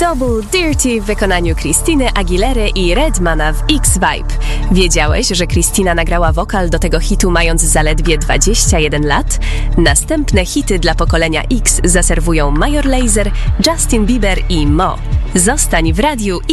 To był Dirty w wykonaniu Christiny Aguilery i Redmana w X-Vibe. Wiedziałeś, że Christina nagrała wokal do tego hitu mając zaledwie 21 lat? Następne hity dla pokolenia X zaserwują Major Lazer, Justin Bieber i Mo. Zostań w radiu